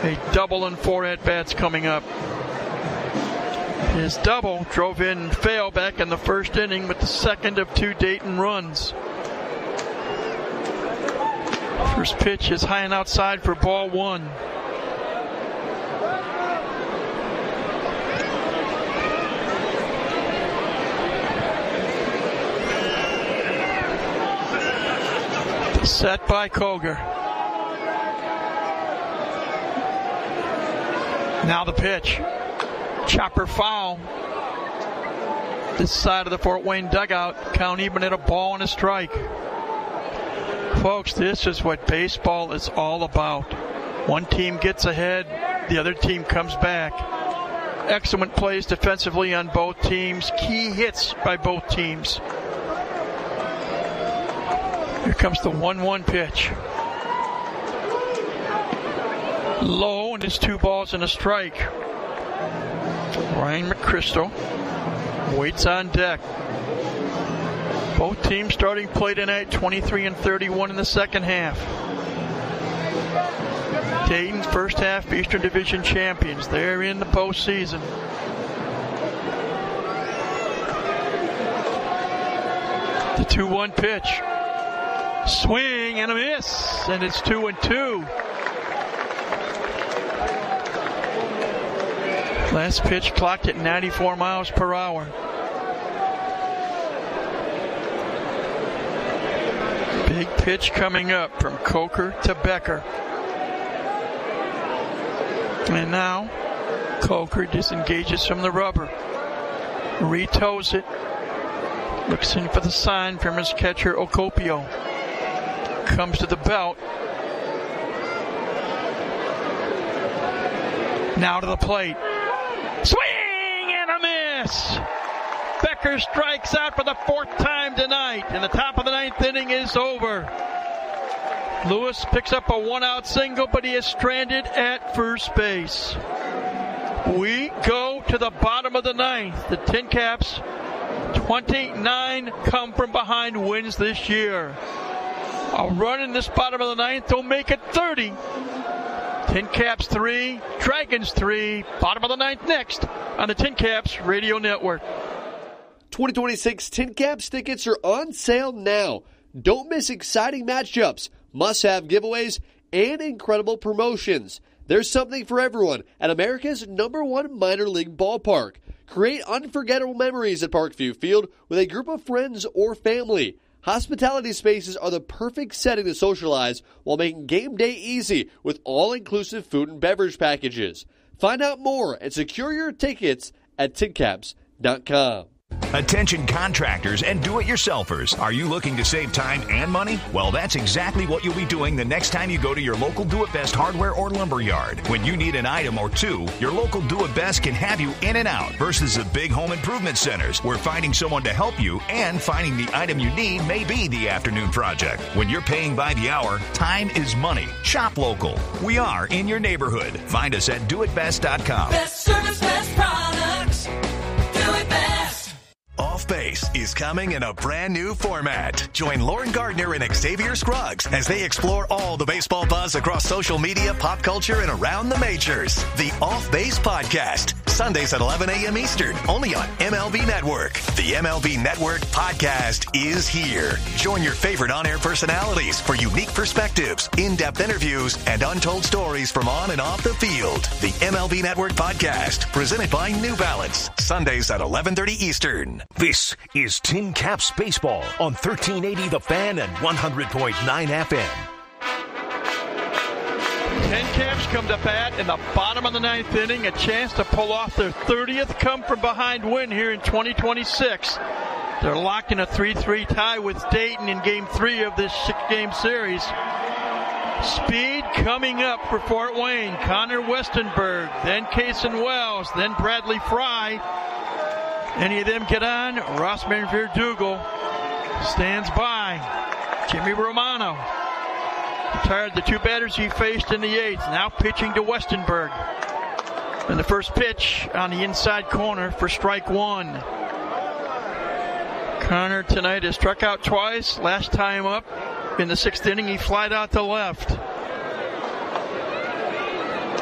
A double and 4 at-bats coming up. His double drove in Fail back in the first inning with the second of 2 Dayton runs. First pitch is high and outside for ball 1. Set by Koger. Now the pitch. Chopper foul. This side of the Fort Wayne dugout. Count even at a ball and a strike. Folks, this is what baseball is all about. One team gets ahead, the other team comes back. Excellent plays defensively on both teams. Key hits by both teams. Here comes the 1-1 pitch. Low, and it's 2 balls and a strike. Ryan McChrystal waits on deck. Both teams starting play tonight, 23 and 31 in the second half. Dayton, first half Eastern Division champions. They're in the postseason. The 2-1 pitch. Swing and a miss, and it's 2-2. Last pitch clocked at 94 miles per hour. Big pitch coming up from Coker to Becker. And now Coker disengages from the rubber. Retoes it. Looks in for the sign from his catcher, Ocopio. Comes to the belt. Now to the plate. Swing and a miss. Becker strikes out for the 4th time tonight, and the top of the 9th inning is over. Lewis picks up a 1-out single, but he is stranded at first base. We go to the bottom of the 9th. The Tin Caps, 29 come from behind wins this year. A run in this bottom of the 9th will make it 30. Tin Caps 3, Dragons 3, bottom of the 9th next on the Tin Caps Radio Network. 2026 Tin Caps tickets are on sale now. Don't miss exciting matchups, must-have giveaways, and incredible promotions. There's something for everyone at America's #1 minor league ballpark. Create unforgettable memories at Parkview Field with a group of friends or family. Hospitality spaces are the perfect setting to socialize while making game day easy with all-inclusive food and beverage packages. Find out more and secure your tickets at tincaps.com. Attention contractors and do-it-yourselfers. Are you looking to save time and money? Well, that's exactly what you'll be doing the next time you go to your local Do-It-Best hardware or lumber yard. When you need an item or two, your local Do-It-Best can have you in and out versus the big home improvement centers where finding someone to help you and finding the item you need may be the afternoon project. When you're paying by the hour, time is money. Shop local. We are in your neighborhood. Find us at doitbest.com. Best service, best products. Do it best. Off Base is coming in a brand new format. Join Lauren Gardner and Xavier Scruggs as they explore all the baseball buzz across social media, pop culture, and around the majors. The Off Base Podcast, Sundays at 11 a.m. Eastern, only on MLB Network. The MLB Network Podcast is here. Join your favorite on-air personalities for unique perspectives, in-depth interviews, and untold stories from on and off the field. The MLB Network Podcast, presented by New Balance, Sundays at 11:30 Eastern. This is Tin Caps Baseball on 1380 The Fan and 100.9 FM. Tin Caps come to bat in the bottom of the 9th inning, a chance to pull off their 30th come-from-behind win here in 2026. They're locked in a 3-3 tie with Dayton in Game 3 of this 6-game series. Speed coming up for Fort Wayne. Connor Westenberg, then Cason Wells, then Bradley Fry. Any of them get on? Rossman Verdugo stands by. Jimmy Romano retired the 2 batters he faced in the 8th. Now pitching to Westenberg. And the first pitch on the inside corner for strike 1. Connor tonight has struck out twice. Last time up in the 6th inning, he flied out to left.